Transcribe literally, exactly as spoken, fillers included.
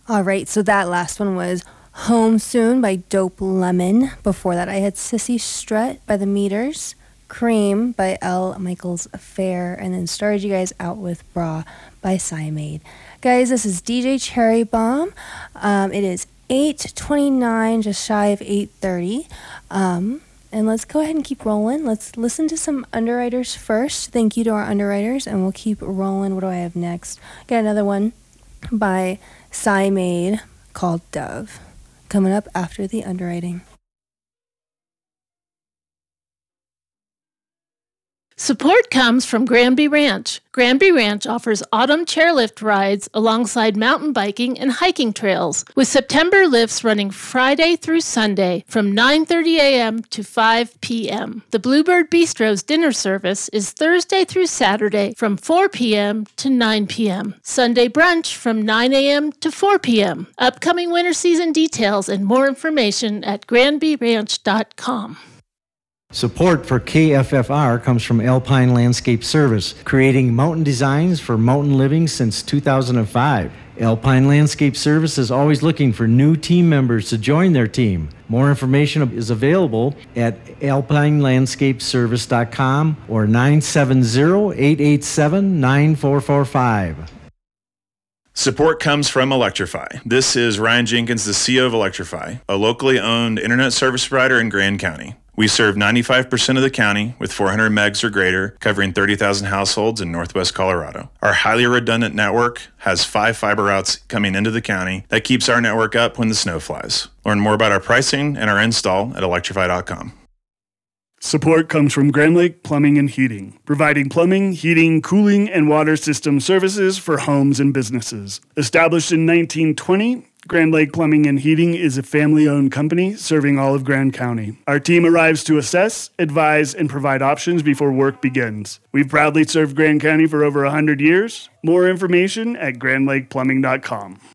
All right, so that last one was Home Soon by Dope Lemon. Before that, I had Sissy Strut by The Meters, Cream by L. Michaels Affair, and then started you guys out with Bra by Siamade. Guys, this is D J Cherry Bomb. Um, it is eight twenty-nine, just shy of eight thirty. Um, and let's go ahead and keep rolling. Let's listen to some underwriters first. Thank you to our underwriters, and we'll keep rolling. What do I have next? Got another one by Siamade called Dove, coming up after the underwriting. Support comes from Granby Ranch. Granby Ranch offers autumn chairlift rides alongside mountain biking and hiking trails, with September lifts running Friday through Sunday from nine thirty a.m. to five p.m. The Bluebird Bistro's dinner service is Thursday through Saturday from four p.m. to nine p.m. Sunday brunch from nine a.m. to four p.m. Upcoming winter season details and more information at granby ranch dot com. Support for K F F R comes from Alpine Landscape Service, creating mountain designs for mountain living since two thousand five. Alpine Landscape Service is always looking for new team members to join their team. More information is available at alpine landscape service dot com or nine seven zero, eight eight seven, nine four four five. Support comes from Electrify. This is Ryan Jenkins, the C E O of Electrify, a locally owned internet service provider in Grand County. We serve ninety-five percent of the county with four hundred megs or greater, covering thirty thousand households in northwest Colorado. Our highly redundant network has five fiber routes coming into the county that keeps our network up when the snow flies. Learn more about our pricing and our install at electrify dot com. Support comes from Grand Lake Plumbing and Heating, providing plumbing, heating, cooling, and water system services for homes and businesses. Established in nineteen twenty, Grand Lake Plumbing and Heating is a family-owned company serving all of Grand County. Our team arrives to assess, advise, and provide options before work begins. We've proudly served Grand County for over one hundred years. More information at grand lake plumbing dot com.